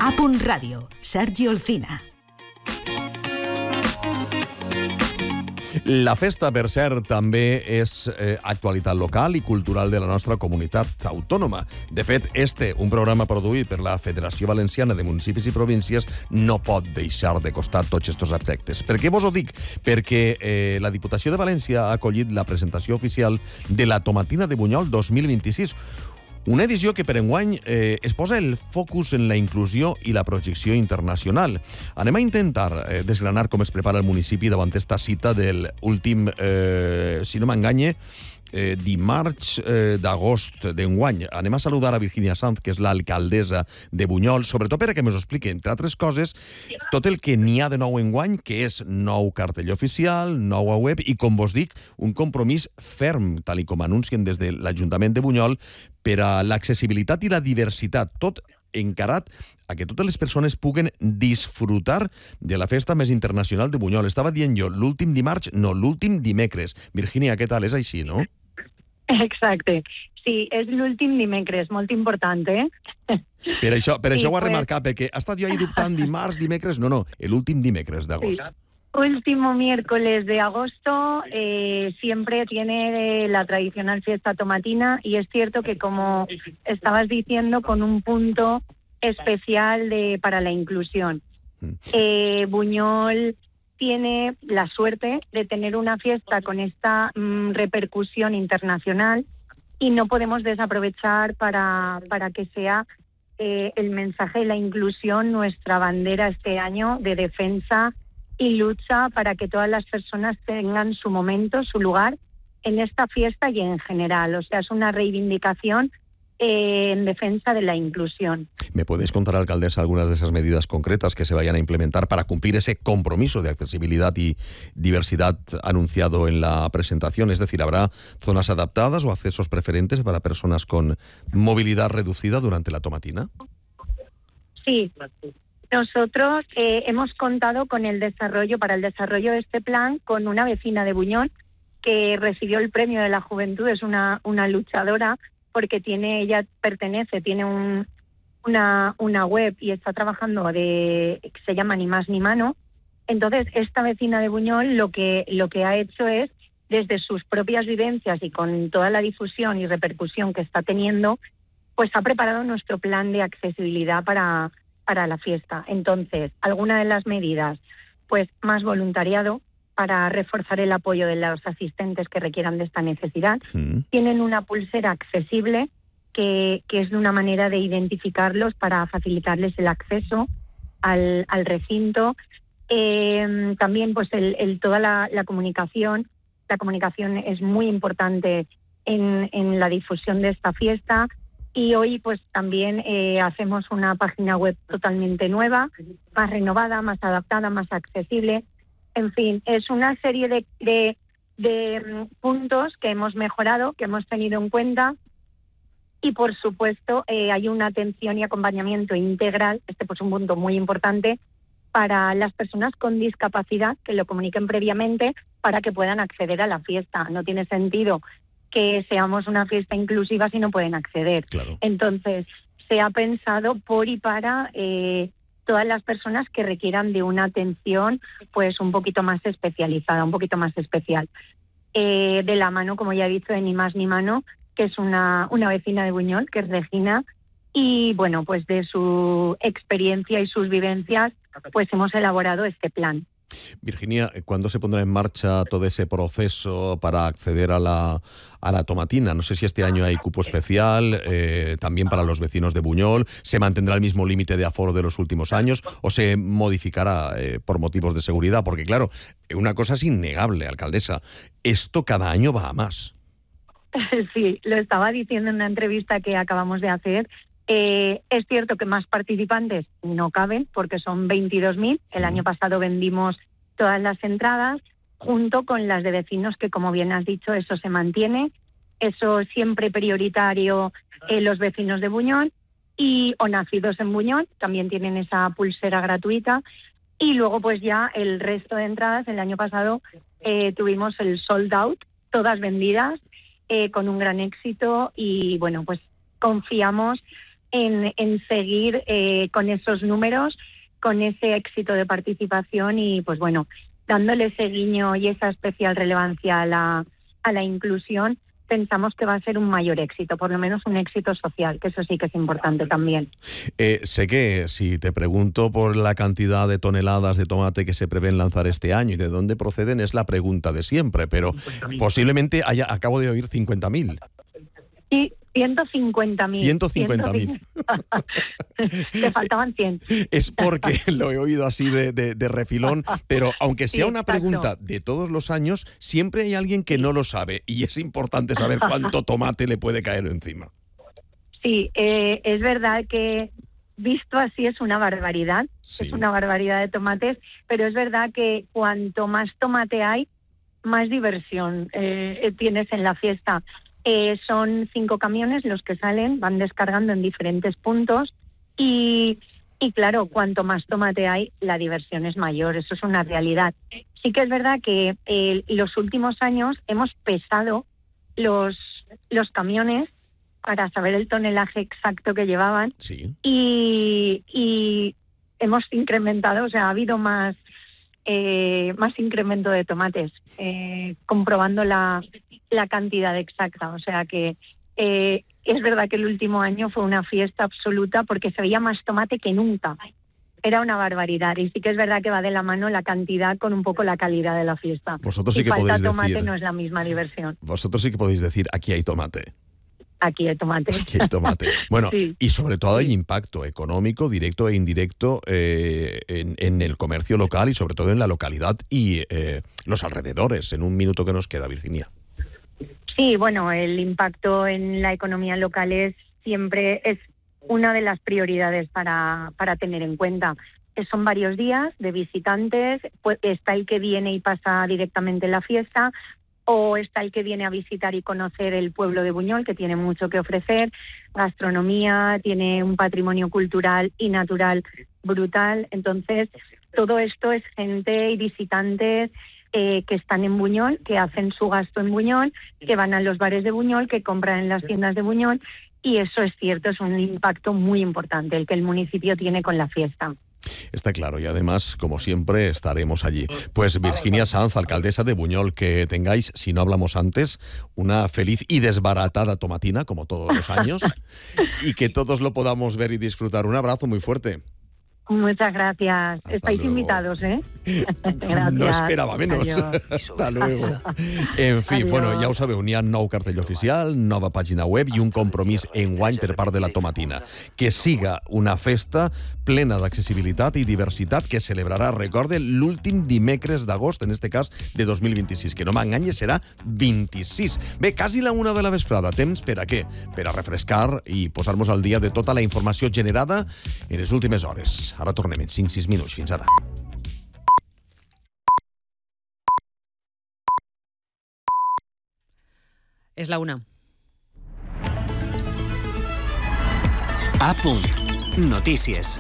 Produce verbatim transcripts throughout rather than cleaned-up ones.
A Punt Ràdio, Sergi Olcina. La festa, per cert, també és eh, actualitat local i cultural de la nostra comunitat autònoma. De fet, este, un programa produït per la Federació Valenciana de Municipis i Províncies, no pot deixar de costat tots aquests aspectes. Per què vos ho dic? Perquè eh, la Diputació de València ha acollit la presentació oficial de la Tomatina de Bunyol dos mil vint-i-sis, una edició que per enguany eh, es posa el focus en la inclusió i la projecció internacional. Anem a intentar eh, desgranar com es prepara el municipi davant esta cita del últim, eh, si no m'enganye, eh, dimarts eh, d'agost d'enguany. Anem a saludar a Virginia Sanz, que és l'alcaldessa de Bunyol, sobretot perquè m'ho expliqui, entre altres coses, tot el que n'hi ha de nou enguany, que és nou cartell oficial, nova web i, com vos dic, un compromís ferm, tal i com anuncien des de l'Ajuntament de Bunyol, per a l'accessibilitat i la diversitat, tot encarat a que totes les persones puguen disfrutar de la festa més internacional de Bunyol. Estava dient jo, l'últim dimarts, no, l'últim dimecres. Virginia, què tal? És així, no? Exacte. Sí, és l'últim dimecres, molt important, eh? Per això, per això sí, ho ha pues... remarcat, perquè ha estat jo ahí dubtant dimarts, dimecres... No, no, l'últim dimecres d'agost. Sí. Último miércoles de agosto, eh, siempre tiene la tradicional fiesta tomatina y es cierto que, como estabas diciendo, con un punto especial de, para la inclusión. Eh, Buñol tiene la suerte de tener una fiesta con esta mmm, repercusión internacional y no podemos desaprovechar para, para que sea eh, el mensaje de la inclusión nuestra bandera este año de defensa y lucha para que todas las personas tengan su momento, su lugar en esta fiesta y en general. O sea, es una reivindicación eh, en defensa de la inclusión. ¿Me puedes contar, alcaldesa, algunas de esas medidas concretas que se vayan a implementar para cumplir ese compromiso de accesibilidad y diversidad anunciado en la presentación? Es decir, ¿habrá zonas adaptadas o accesos preferentes para personas con movilidad reducida durante la tomatina? Sí. Nosotros eh, hemos contado con el desarrollo, para el desarrollo de este plan, con una vecina de Buñol que recibió el premio de la juventud. Es una, una luchadora porque tiene, ella pertenece, tiene un, una, una web y está trabajando de, que se llama Ni Más Ni Mano. Entonces, esta vecina de Buñol lo que, lo que ha hecho es, desde sus propias vivencias y con toda la difusión y repercusión que está teniendo, pues ha preparado nuestro plan de accesibilidad para... para la fiesta. Entonces, alguna de las medidas, pues más voluntariado para reforzar el apoyo de los asistentes que requieran de esta necesidad. Mm. Tienen una pulsera accesible que, que es de una manera de identificarlos para facilitarles el acceso al, al recinto. Eh, también, pues, el, el, toda la, la comunicación. La comunicación es muy importante en, en la difusión de esta fiesta. Y hoy pues también eh, hacemos una página web totalmente nueva, más renovada, más adaptada, más accesible. En fin, es una serie de, de, de puntos que hemos mejorado, que hemos tenido en cuenta. Y por supuesto eh, hay una atención y acompañamiento integral, este pues un punto muy importante, para las personas con discapacidad, que lo comuniquen previamente para que puedan acceder a la fiesta. No tiene sentido que seamos una fiesta inclusiva si no pueden acceder. Claro. Entonces, se ha pensado por y para eh, todas las personas que requieran de una atención pues un poquito más especializada, un poquito más especial. Eh, de la mano, como ya he dicho, de Ni Más Ni Mano, que es una, una vecina de Buñol, que es Regina, y bueno, pues de su experiencia y sus vivencias, pues hemos elaborado este plan. Virginia, ¿cuándo se pondrá en marcha todo ese proceso para acceder a la, a la tomatina? No sé si este año hay cupo especial, eh, también para los vecinos de Buñol. ¿Se mantendrá el mismo límite de aforo de los últimos años o se modificará eh, por motivos de seguridad? Porque claro, una cosa es innegable, alcaldesa, esto cada año va a más. Sí, lo estaba diciendo en una entrevista que acabamos de hacer. Eh, es cierto que más participantes no caben porque son veintidós mil. El año pasado vendimos todas las entradas junto con las de vecinos, que como bien has dicho, eso se mantiene. Eso siempre prioritario eh, los vecinos de Buñol y o nacidos en Buñol también tienen esa pulsera gratuita. Y luego pues ya el resto de entradas, el año pasado eh, tuvimos el sold out, todas vendidas, eh, con un gran éxito y bueno, pues confiamos en, en seguir eh, con esos números, con ese éxito de participación y, pues bueno, dándole ese guiño y esa especial relevancia a la, a la inclusión, pensamos que va a ser un mayor éxito, por lo menos un éxito social, que eso sí que es importante también. Eh, sé que si te pregunto por la cantidad de toneladas de tomate que se prevén lanzar este año y de dónde proceden, es la pregunta de siempre, pero posiblemente haya, acabo de oír cincuenta mil. Sí, ciento cincuenta mil. ciento cincuenta mil. Te faltaban cien. Es porque lo he oído así de, de, de refilón, pero aunque sea Sí, una exacto. pregunta de todos los años, siempre hay alguien que no lo sabe y es importante saber cuánto tomate le puede caer encima. Sí, eh, es verdad que visto así es una barbaridad, Sí. es una barbaridad de tomates, pero es verdad que cuanto más tomate hay, más diversión eh, tienes en la fiesta. Eh, son cinco camiones los que salen, van descargando en diferentes puntos y, y claro, cuanto más tomate hay, la diversión es mayor, eso es una realidad. Sí que es verdad que eh, los últimos años hemos pesado los, los camiones para saber el tonelaje exacto que llevaban Sí. y, y hemos incrementado, o sea, ha habido más, eh, más incremento de tomates, eh, comprobando la, la cantidad exacta. O sea que eh, es verdad que el último año fue una fiesta absoluta porque se veía más tomate que nunca. Era una barbaridad y sí que es verdad que va de la mano la cantidad con un poco la calidad de la fiesta. Vosotros si sí que falta podéis tomate decir, no es la misma diversión. vosotros sí que podéis decir, aquí hay tomate. Aquí hay tomate. Aquí hay tomate. Bueno, Sí. y sobre todo hay Sí. impacto económico, directo e indirecto, eh, en, en el comercio local y sobre todo en la localidad y eh, los alrededores. En un minuto que nos queda, Virginia. Sí, bueno, el impacto en la economía local es siempre es una de las prioridades para, para tener en cuenta. Eh, Son varios días de visitantes, pues está el que viene y pasa directamente la fiesta, o está el que viene a visitar y conocer el pueblo de Buñol, que tiene mucho que ofrecer, gastronomía, tiene un patrimonio cultural y natural brutal. Entonces, todo esto es gente y visitantes eh, que están en Buñol, que hacen su gasto en Buñol, que van a los bares de Buñol, que compran en las tiendas de Buñol, y eso es cierto, es un impacto muy importante el que el municipio tiene con la fiesta. Está claro, y además, como siempre, estaremos allí. Pues Virginia Sanz, alcaldesa de Buñol, que tengáis, si no hablamos antes, una feliz y desbaratada tomatina, como todos los años, y que todos lo podamos ver y disfrutar. Un abrazo muy fuerte. Muchas gracias. Hasta Estáis luego. invitados, ¿eh? Gracias. No esperava menos. Adiós. Hasta luego. En fi, Adiós. bueno, ja ho sabeu, n'hi ha nou cartell oficial, nova pàgina web i un compromís enguany per part de la Tomatina. Que siga una festa plena d'accessibilitat i diversitat que celebrarà, recorde, l'últim dimecres d'agost, en este cas de dos mil vint-i-sis. Que no m'enganye, serà vint-i-sis. Bé, quasi la una de la vesprada. Temps per a què? Per a refrescar i posar-nos al dia de tota la informació generada en les últimes hores. Ara tornem en cinc sis minuts. Fins ara. És la una. A punt. Notícies.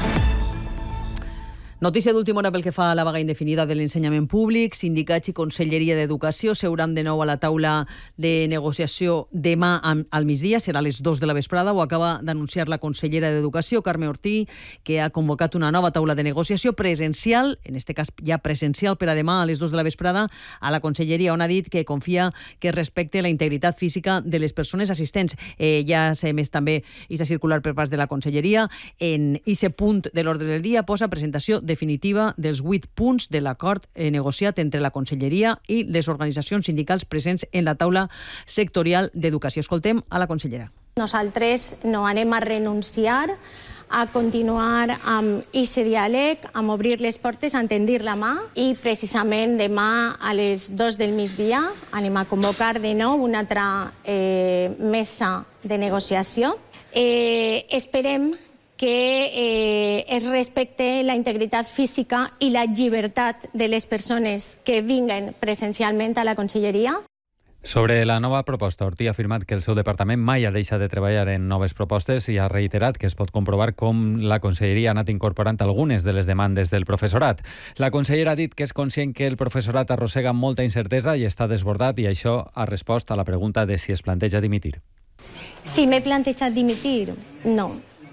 Notícia d'última hora pel que fa a la vaga indefinida de l'ensenyament públic. Sindicats i Conselleria d'Educació seuran de nou a la taula de negociació demà al migdia, serà a les dues de la vesprada. Ho acaba d'anunciar la consellera d'Educació, Carme Ortí, que ha convocat una nova taula de negociació presencial, en este cas ja presencial per a demà a les dues de la vesprada, a la Conselleria, on ha dit que confia que respecte la integritat física de les persones assistents. Eh, ja s'ha emès també issa circular per part de la Conselleria. En ese punt de l'ordre del dia posa presentació definitiva dels vuit punts de l'acord eh, negociat entre la Conselleria i les organitzacions sindicals presents en la taula sectorial d'educació. Escoltem a la consellera. Nosaltres no anem a renunciar a continuar amb aquest diàleg, amb obrir les portes, a tendir la mà, i precisament demà a les dues del migdia anem a convocar de nou una altra eh, mesa de negociació. Eh, esperem que eh, es respecte la integritat física i la llibertat de les persones que vinguen presencialment a la Conselleria. Sobre la nova proposta, Ortí ha afirmat que el seu departament mai ha deixat de treballar en noves propostes i ha reiterat que es pot comprovar com la Conselleria ha anat incorporant algunes de les demandes del professorat. La consellera ha dit que és conscient que el professorat arrossega molta incertesa i està desbordat, i això ha respost a la pregunta de si es planteja dimitir. Si m'he plantejat dimitir? No.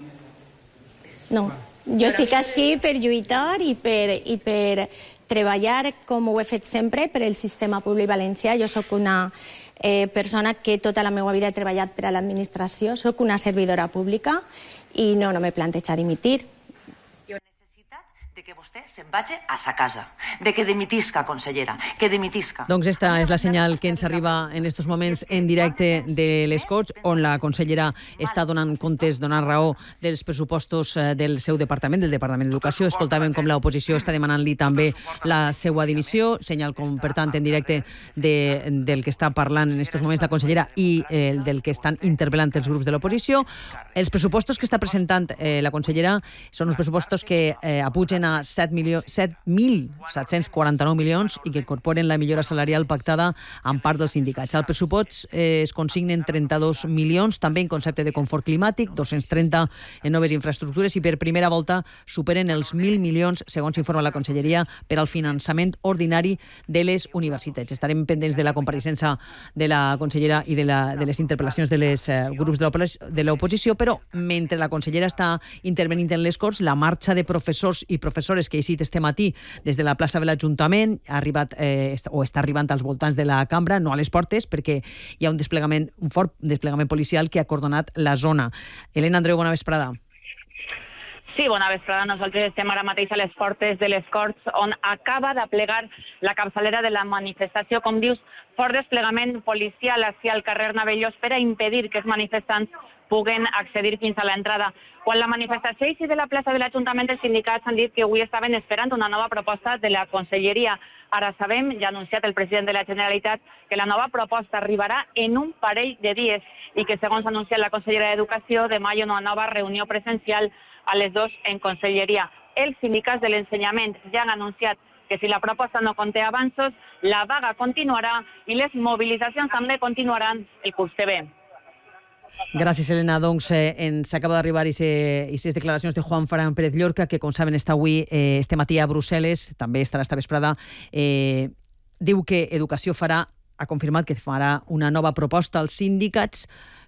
No. Jo estic així per lluitar i per, i per treballar, com ho he fet sempre, per el sistema públic valencià. Jo sóc una eh, persona que tota la meva vida he treballat per a l'administració, sóc una servidora pública i no, no m'he plantejat dimitir. Hi ha necessitat de que vostè se'n vagi a sa casa, de que dimitisca, consellera, que dimitisca. Doncs esta és la senyal que ens arriba en estos moments en directe de les Corts, on la consellera està donant comptes, donant raó dels pressupostos del seu departament, del Departament d'Educació. Escoltàvem com l'oposició està demanant-li també la seva dimissió, senyal com, per tant, en directe de, del que està parlant en estos moments la consellera i eh, del que estan interpel·lant els grups de l'oposició. Els pressupostos que està presentant eh, la consellera són uns pressupostos que eh, apugen a set mil set-cents quaranta-nou milions i que incorporen la millora salarial pactada amb part dels sindicats. Al pressupost eh, es consignen trenta-dos milions, també en concepte de confort climàtic, dos-cents trenta en noves infraestructures i per primera volta superen els mil milions, segons informa la Conselleria, per al finançament ordinari de les universitats. Estarem pendents de la compareixença de la consellera i de, la, de les interpel·lacions de les eh, grups de l'oposició, però mentre la consellera està intervenint en les Corts, la marxa de professors i professores que ha eixit este matí des de la plaça de l'Ajuntament ha arribat eh, o està arribant als voltants de la cambra, no a les portes, perquè hi ha un desplegament, un fort desplegament policial que ha acordonat la zona. Helena Andreu, bona vesprada. Sí, bona vesprada. Nosaltres estem ara mateix a les portes de les Corts, on acaba de plegar la capçalera de la manifestació. Com dius, fort desplegament policial hacia el carrer Navellós per a impedir que els manifestants puguen accedir fins a l'entrada. Quan la manifestació eixi de la plaça de l'Ajuntament, els sindicats han dit que avui estaven esperant una nova proposta de la Conselleria. Ara sabem, ja ha anunciat el president de la Generalitat, que la nova proposta arribarà en un parell de dies i que, segons ha anunciat la consellera d'Educació, demà hi ha una nova reunió presencial a les dos en Conselleria. Els sindicats de l'ensenyament ja han anunciat que si la proposta no conté avanços, la vaga continuarà i les mobilitzacions també continuaran el curs que ve. Gràcies, Helena. Doncs eh, ens acaba d'arribar aquestes declaracions de Juan Fran Pérez Llorca, que, com saben, està avui, eh, este matí a Brussel·les, també estarà esta vesprada. Eh, diu que Educació farà, ha confirmat que farà una nova proposta als sindicats